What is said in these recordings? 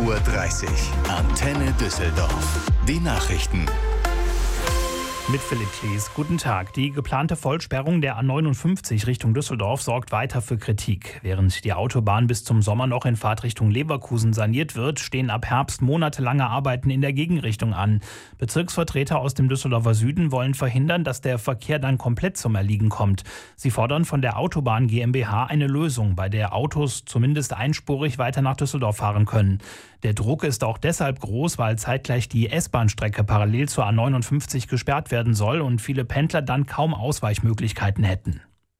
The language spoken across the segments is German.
7:30 Uhr. Antenne Düsseldorf. Die Nachrichten. Mit Philipp Klees. Guten Tag. Die geplante Vollsperrung der A59 Richtung Düsseldorf sorgt weiter für Kritik. Während die Autobahn bis zum Sommer noch in Fahrtrichtung Leverkusen saniert wird, stehen ab Herbst monatelange Arbeiten in der Gegenrichtung an. Bezirksvertreter aus dem Düsseldorfer Süden wollen verhindern, dass der Verkehr dann komplett zum Erliegen kommt. Sie fordern von der Autobahn GmbH eine Lösung, bei der Autos zumindest einspurig weiter nach Düsseldorf fahren können. Der Druck ist auch deshalb groß, weil zeitgleich die S-Bahn-Strecke parallel zur A59 gesperrt werden soll und viele Pendler dann kaum Ausweichmöglichkeiten hätten.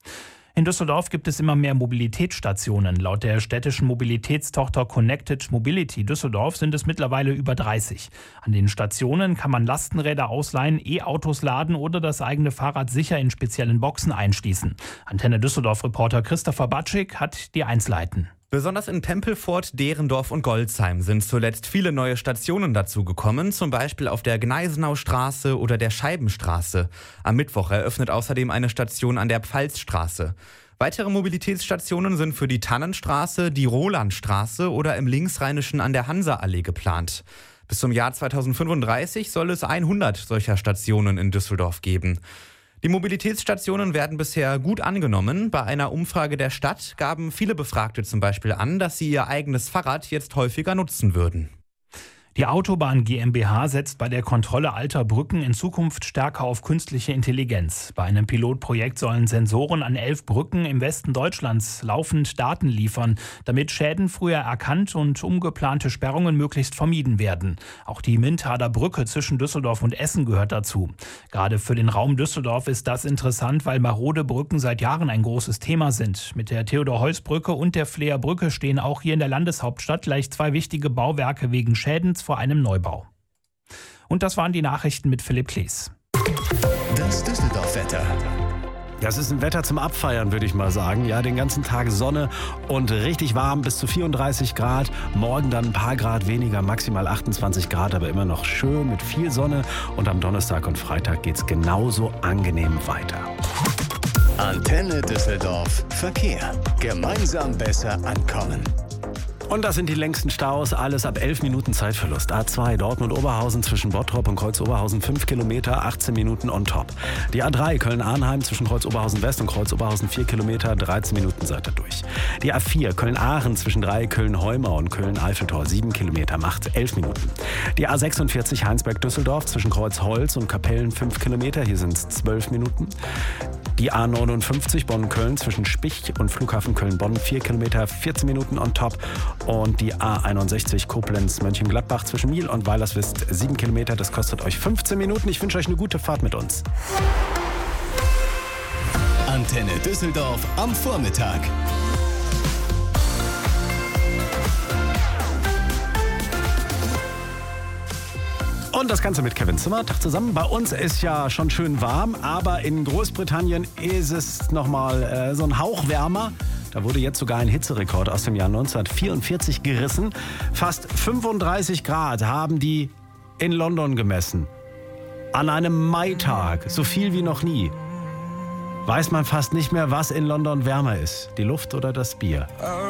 In Düsseldorf gibt es immer mehr Mobilitätsstationen. Laut der städtischen Mobilitätstochter Connected Mobility Düsseldorf sind es mittlerweile über 30. An den Stationen kann man Lastenräder ausleihen, E-Autos laden oder das eigene Fahrrad sicher in speziellen Boxen einschließen. Antenne Düsseldorf-Reporter Christopher Batschik hat die Einzelheiten. Besonders in Tempelfort, Derendorf und Golzheim sind zuletzt viele neue Stationen dazugekommen, zum Beispiel auf der Gneisenaustraße oder der Scheibenstraße. Am Mittwoch eröffnet außerdem eine Station an der Pfalzstraße. Weitere Mobilitätsstationen sind für die Tannenstraße, die Rolandstraße oder im Linksrheinischen an der Hansaallee geplant. Bis zum Jahr 2035 soll es 100 solcher Stationen in Düsseldorf geben. Die Mobilitätsstationen werden bisher gut angenommen. Bei einer Umfrage der Stadt gaben viele Befragte zum Beispiel an, dass sie ihr eigenes Fahrrad jetzt häufiger nutzen würden. Die Autobahn GmbH setzt bei der Kontrolle alter Brücken in Zukunft stärker auf künstliche Intelligenz. Bei einem Pilotprojekt sollen Sensoren an 11 Brücken im Westen Deutschlands laufend Daten liefern, damit Schäden früher erkannt und ungeplante Sperrungen möglichst vermieden werden. Auch die Mintader Brücke zwischen Düsseldorf und Essen gehört dazu. Gerade für den Raum Düsseldorf ist das interessant, weil marode Brücken seit Jahren ein großes Thema sind. Mit der Theodor-Heuss-Brücke und der Fleer Brücke stehen auch hier in der Landeshauptstadt gleich zwei wichtige Bauwerke wegen Schäden vor einem Neubau. Und das waren die Nachrichten mit Philipp Klees. Das Düsseldorf-Wetter. Das ist ein Wetter zum Abfeiern, würde ich mal sagen. Ja, den ganzen Tag Sonne und richtig warm, bis zu 34 Grad. Morgen dann ein paar Grad weniger, maximal 28 Grad, aber immer noch schön mit viel Sonne. Und am Donnerstag und Freitag geht es genauso angenehm weiter. Antenne Düsseldorf. Verkehr. Gemeinsam besser ankommen. Und das sind die längsten Staus, alles ab 11 Minuten Zeitverlust. A2 Dortmund-Oberhausen zwischen Bottrop und Kreuz-Oberhausen 5 Kilometer, 18 Minuten on top. Die A3 Köln-Arnheim zwischen Kreuz-Oberhausen West und Kreuz-Oberhausen 4 Kilometer, 13 Minuten seid ihr durch. Die A4 Köln-Aachen zwischen 3 Köln-Heumau und Köln-Eiffeltor 7 Kilometer, macht 11 Minuten. Die A46 Heinsberg-Düsseldorf zwischen Kreuz-Holz und Kapellen 5 Kilometer, hier sind es 12 Minuten. Die A59 Bonn-Köln zwischen Spich und Flughafen Köln-Bonn 4 Kilometer, 14 Minuten on top. Und die A61 Koblenz-Mönchengladbach zwischen Miel und Weilerswist 7 Kilometer. Das kostet euch 15 Minuten. Ich wünsche euch eine gute Fahrt mit uns. Antenne Düsseldorf am Vormittag. Und das Ganze mit Kevin Zimmer. Tag zusammen. Bei uns ist ja schon schön warm, aber in Großbritannien ist es nochmal so ein Hauch wärmer. Da wurde jetzt sogar ein Hitzerekord aus dem Jahr 1944 gerissen. Fast 35 Grad haben die in London gemessen. An einem Maitag, so viel wie noch nie. Weiß man fast nicht mehr, was in London wärmer ist. Die Luft oder das Bier.